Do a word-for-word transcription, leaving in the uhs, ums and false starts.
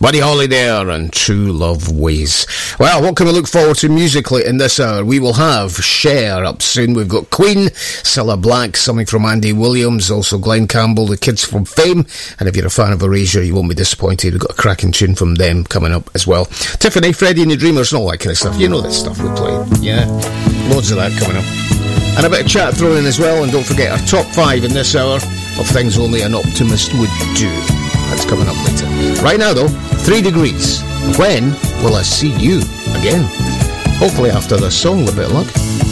Buddy Holly there and True Love Ways. Well, what can we look forward to musically in this hour? We will have Cher up soon. We've got Queen, Cilla Black, something from Andy Williams, also Glenn Campbell, the Kids from Fame. And if you're a fan of Erasure, you won't be disappointed. We've got a cracking tune from them coming up as well. Tiffany, Freddie and the Dreamers and all that kind of stuff. You know that stuff we play. Yeah, loads of that coming up. And a bit of chat thrown in as well. And don't forget our top five in this hour of things only an optimist would do. That's coming up later. Right now, though, Three Degrees. When will I see you again? Hopefully after this song, with a bit of luck.